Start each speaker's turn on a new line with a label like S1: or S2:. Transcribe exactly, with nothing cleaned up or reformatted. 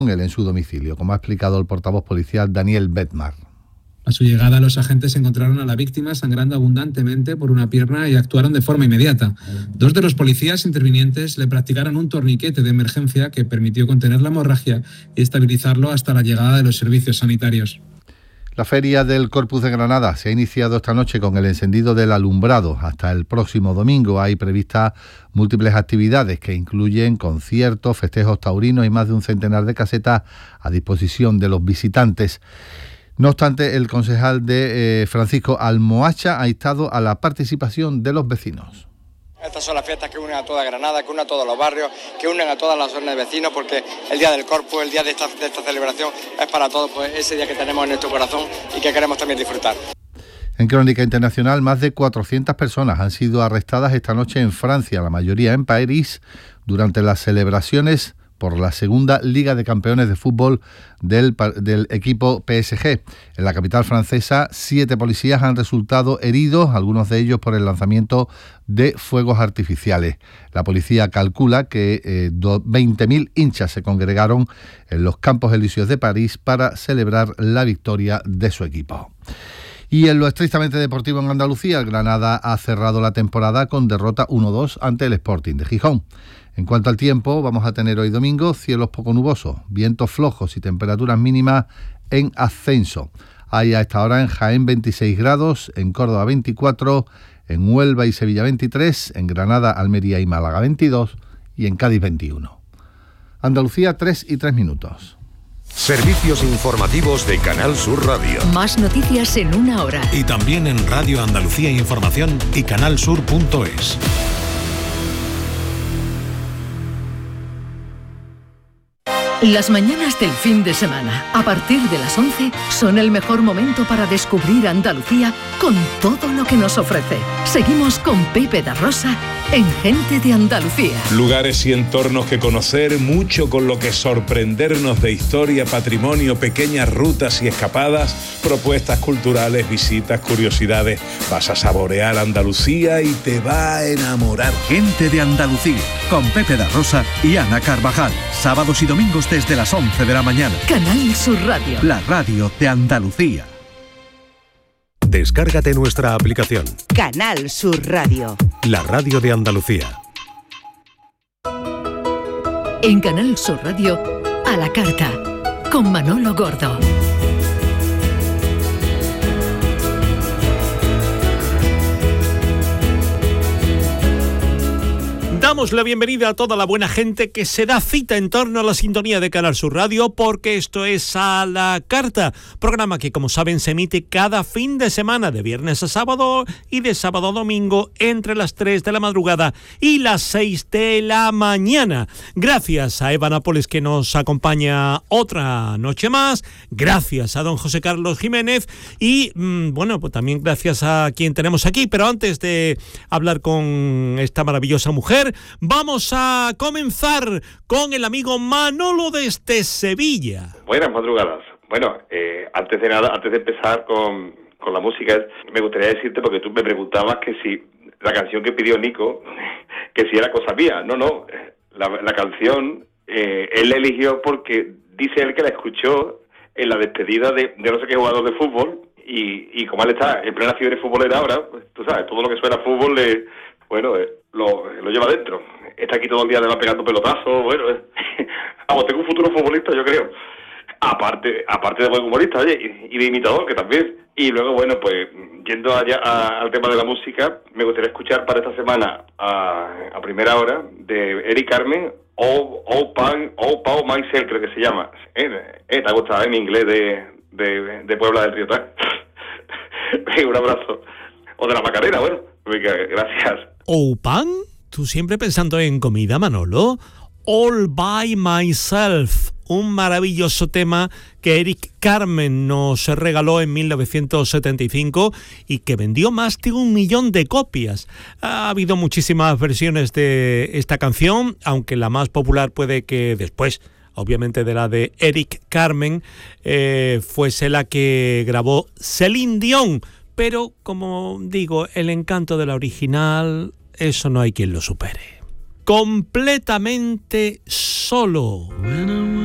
S1: él en su domicilio, como ha explicado el portavoz policial Daniel Bedmar.
S2: A su llegada, los agentes encontraron a la víctima sangrando abundantemente por una pierna y actuaron de forma inmediata. Dos de los policías intervinientes le practicaron un torniquete de emergencia que permitió contener la hemorragia y estabilizarlo hasta la llegada de los servicios sanitarios.
S1: La Feria del Corpus de Granada se ha iniciado esta noche con el encendido del alumbrado. Hasta el próximo domingo hay previstas múltiples actividades que incluyen conciertos, festejos taurinos y más de un centenar de casetas a disposición de los visitantes. No obstante, el concejal de eh, Francisco Almohacha ha instado a la participación de los vecinos.
S3: Estas son las fiestas que unen a toda Granada, que unen a todos los barrios, que unen a todas las zonas de vecinos, porque el día del Corpus, el día de esta, de esta celebración, es para todos, pues ese día que tenemos en nuestro corazón y que queremos también disfrutar.
S1: En Crónica Internacional, más de cuatrocientas personas han sido arrestadas esta noche en Francia, la mayoría en París, durante las celebraciones por la segunda Liga de Campeones de Fútbol del, del equipo P S G. En la capital francesa, siete policías han resultado heridos, algunos de ellos por el lanzamiento de fuegos artificiales. La policía calcula que eh, veinte mil hinchas se congregaron en los Campos Elíseos de París para celebrar la victoria de su equipo. Y en lo estrictamente deportivo en Andalucía, el Granada ha cerrado la temporada con derrota uno dos ante el Sporting de Gijón. En cuanto al tiempo, vamos a tener hoy domingo cielos poco nubosos, vientos flojos y temperaturas mínimas en ascenso. Hay a esta hora en Jaén veintiséis grados, en Córdoba veinticuatro, en Huelva y Sevilla veintitrés, en Granada, Almería y Málaga veintidós y en Cádiz veintiuno. Andalucía, tres y tres minutos.
S4: Servicios informativos de Canal Sur Radio.
S5: Más noticias en una hora.
S6: Y también en Radio Andalucía Información y canal sur punto es.
S5: Las mañanas del fin de semana, a partir de las once, son el mejor momento para descubrir Andalucía con todo lo que nos ofrece. Seguimos con Pepe da Rosa en Gente de Andalucía.
S7: Lugares y entornos que conocer, mucho con lo que sorprendernos de historia, patrimonio, pequeñas rutas y escapadas, propuestas culturales, visitas, curiosidades. Vas a saborear Andalucía y te va a enamorar.
S8: Gente de Andalucía, con Pepe da Rosa y Ana Carvajal. Sábados y domingos desde las once de la mañana.
S5: Canal Sur Radio.
S8: La radio de Andalucía.
S4: Descárgate nuestra aplicación.
S9: Canal Sur Radio.
S4: La radio de Andalucía.
S5: En Canal Sur Radio, a la carta, con Manolo Gordo.
S10: Damos la bienvenida a toda la buena gente que se da cita en torno a la sintonía de Canal Sur Radio, porque esto es A la Carta, programa que, como saben, se emite cada fin de semana, de viernes a sábado y de sábado a domingo, entre las tres de la madrugada y las seis de la mañana. Gracias a Eva Nápoles, que nos acompaña otra noche más, gracias a don José Carlos Jiménez y, mmm, bueno, pues también gracias a quien tenemos aquí. Pero antes de hablar con esta maravillosa mujer, vamos a comenzar con el amigo Manolo desde Sevilla.
S11: Buenas madrugadas. Bueno, eh, antes de nada, antes de empezar con, con la música, me gustaría decirte, porque tú me preguntabas que si la canción que pidió Nico, que si era cosa mía. No, no, la, la canción eh, él la eligió porque dice él que la escuchó en la despedida de, de no sé qué jugador de fútbol, y, y como él está en plena fiebre futbolera ahora, pues, tú sabes, todo lo que suena a fútbol le... Bueno, eh, lo, lo lleva dentro. Está aquí todo el día además pegando pelotazos. Bueno, eh. Vamos, tengo un futuro futbolista, yo creo. Aparte aparte de buen humorista, oye, y, y de imitador, que también. Y luego, bueno, pues, yendo allá a, al tema de la música, me gustaría escuchar para esta semana, a, a primera hora, de Eric Carmen, Oh, oh, Pan, oh, Pau Myself, creo que se llama. Eh, eh, te ha gustado, eh, mi inglés de, de, de Puebla del Río Tal. Un abrazo. O de la Macarena, bueno. Venga, gracias.
S10: ¿O pan? ¿Tú siempre pensando en comida, Manolo? All by Myself, un maravilloso tema que Eric Carmen nos regaló en mil novecientos setenta y cinco y que vendió más de un millón de copias. Ha habido muchísimas versiones de esta canción, aunque la más popular puede que después, obviamente, de la de Eric Carmen, eh, fuese la que grabó Celine Dion. Pero, como digo, el encanto de la original, eso no hay quien lo supere. Completamente solo.